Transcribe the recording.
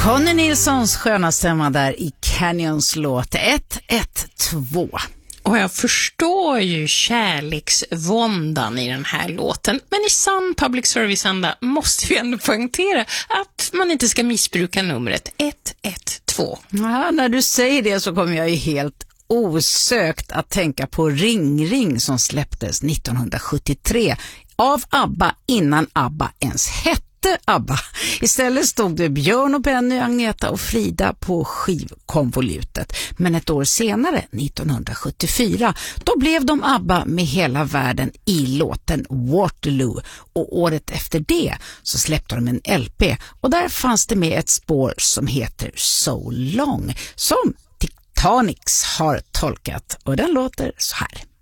Conny Nilssons sköna stämma där i Canyons låt 112. Och jag förstår ju kärleksvåndan i den här låten. Men i sann public service-anda måste vi ändå poängtera att man inte ska missbruka numret 112. Ja, när du säger det så kommer jag ju helt osökt att tänka på Ring Ring som släpptes 1973 av ABBA innan ABBA ens hette ABBA. Istället stod det Björn och Benny, Agneta och Frida på skivkonvolutet. Men ett år senare, 1974, då blev de ABBA med hela världen i låten Waterloo. Och året efter det så släppte de en LP och där fanns det med ett spår som heter So Long som Tectonics har tolkat och den låter så här.